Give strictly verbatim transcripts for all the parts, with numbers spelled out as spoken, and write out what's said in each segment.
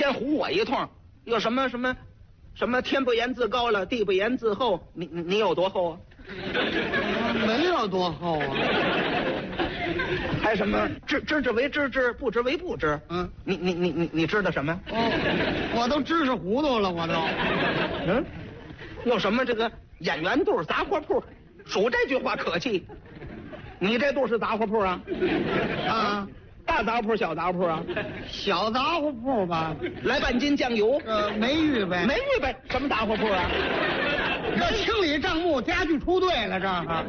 先唬我一通，有什么什么，什么天不言自高了，地不言自厚，你你你有多厚啊？ 没有多厚啊。 还什么知知之为知之，不知为不知。 嗯， 你你你你你知道什么呀？ 哦，我都知识糊涂了，我都。 嗯，有什么这个演员肚杂货铺，数这句话可气。你这肚是杂货铺啊？ 啊， 大杂货铺小杂货铺啊？ 小杂货铺吧。 来半斤酱油。 呃，没预备。 没预备，什么杂货铺啊？ 这清理账目，家具出队了，这儿。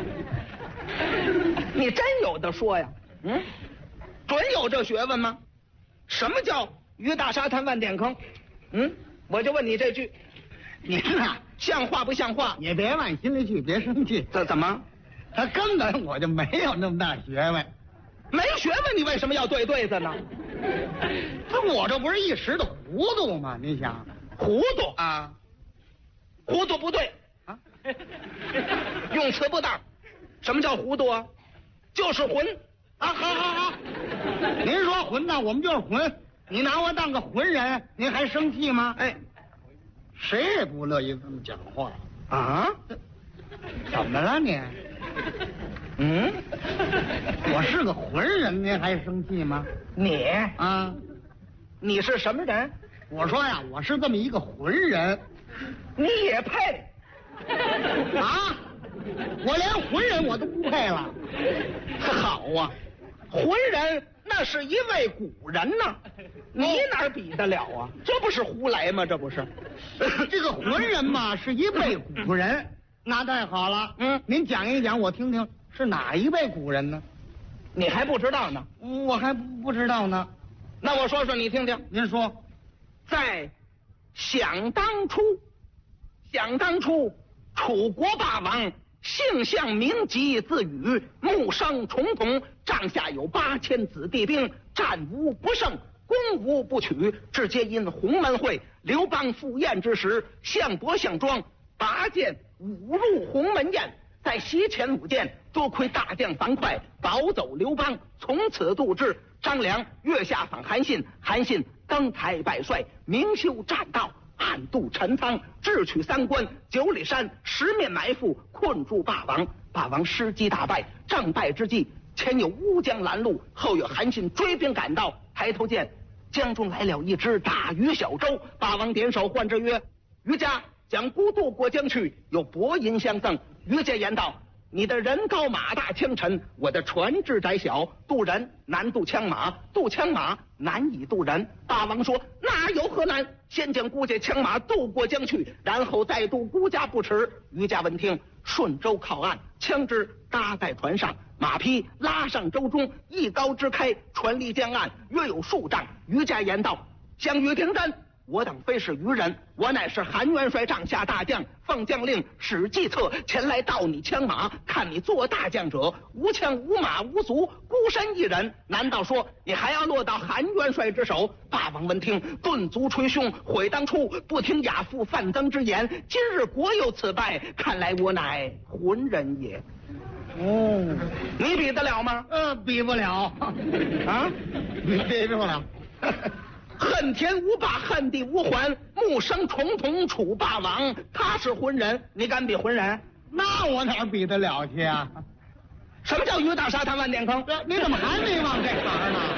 你真有的说呀？嗯，准有这学问吗？什么叫鱼大沙滩万点坑？嗯，我就问你这句， 您啊， 像话不像话？ 也别往心里去，别生气。 怎怎么？ 他根本我就没有那么大学问。 没学问，你为什么要对对子呢？ 这我这不是一时的糊涂吗？你想， 糊涂啊， 糊涂不对啊， 用词不当。什么叫糊涂啊？就是混啊！好好好，您说混呢，我们就是混。你拿我当个浑人，您还生气吗？ 哎， 谁也不乐意这么讲话啊！ 怎么了你？ 嗯， 我是个浑人，您还生气吗？ 你啊， 你是什么人？ 我说呀，我是这么一个浑人。 你也配？ 啊！我连浑人我都不配了。 好啊，浑人那是一位古人呐，你哪比得了啊？这不是胡来吗？这不是？ 这个浑人嘛，是一位古人。那太好了， 嗯， 您讲一讲，我听听是哪一位古人呢？ 你还不知道呢？ 我还不知道呢。 那我说说你听听。 您说， 在想当初，想当初，楚国霸王姓项名籍，字羽，木生重瞳，帐下有八千子弟兵，战无不胜，攻无不取。至皆因鸿门会刘邦赴宴之时，项伯项庄拔剑舞入鸿门宴，在席前舞剑，多亏大将樊哙保走刘邦，从此度之。张良月下访韩信，韩信登台拜帅，明修栈道，暗度陈仓，智取三关，九里山十面埋伏，困住霸王。霸王失机大败，战败之际，前有乌江拦路，后有韩信追兵赶到，抬头见江中来了一只大鱼小舟。霸王点手唤之曰：渔家将孤渡过江去，有薄银相赠。渔家言道：你的人高马大枪沉，我的船只窄小，渡人难渡枪马，渡枪马难以渡人。霸王说：那有何难？先将孤家枪马渡过江去，然后再渡孤家不迟。渔家闻听，顺舟靠岸，枪支搭在船上，马匹拉上舟中，一篙支开，船离江岸约有数丈。渔家言道：相与听真，我等非是愚人，我乃是韩元帅帐下大将，奉将令使计策前来盗你枪马，看你做大将者无枪无马无足，孤身一人，难道说你还要落到韩元帅之手？霸王闻听，顿足捶胸，悔当初不听亚父范增之言，今日国有此败，看来我乃浑人也。 哦， 你比得了吗？ 呃，比不了啊， 比不了。 恨天无霸，恨地无还，木生重瞳楚霸王，他是浑人，你敢比浑人？ 那我哪比得了去啊？ 什么叫鱼大沙滩万点坑？ 你怎么还没往这行呢？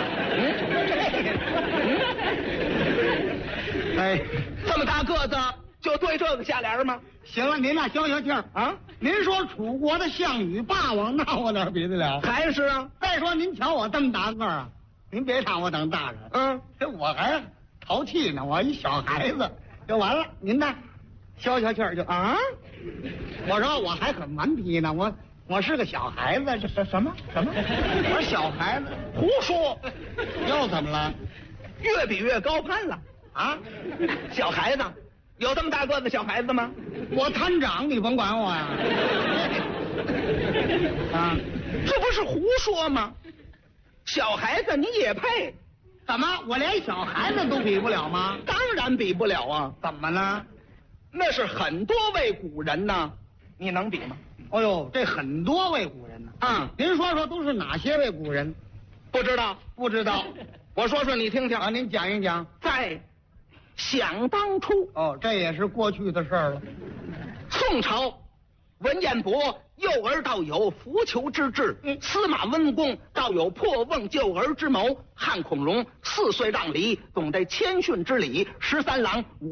嗯， 哎， 这么大个子就对这个下联吗？ 行了，您那消消气儿啊！ 您说楚国的项羽霸王，那我哪比得了？ 还是啊？ 再说您瞧我这么大个儿啊，您别看我当大人， 嗯， 这我还淘气呢，我一小孩子就完了。您呢，消消气儿就啊？ 我说我还很顽皮呢，我我是个小孩子，这什什么什么？我说小孩子， 胡说！ 又怎么了？ 越比越高攀了啊！小孩子有这么大个子小孩子吗？ 我摊长，你甭管我呀！啊， 这不是胡说吗？小孩子你也配？ 怎么我连小孩子都比不了吗？ 当然比不了啊！ 怎么了？ 那是很多位古人呐，你能比吗？ 哎呦，这很多位古人呢。 啊， 您说说都是哪些位古人？ 不知道， 不知道。 我说说你听听啊，您讲一讲。 在想当初， 哦，这也是过去的事儿了。 宋朝文彦博幼儿倒有扶裘之志， 嗯司马温公倒有破瓮救儿之谋，汉孔融四岁让梨，懂得谦逊之礼，十三郎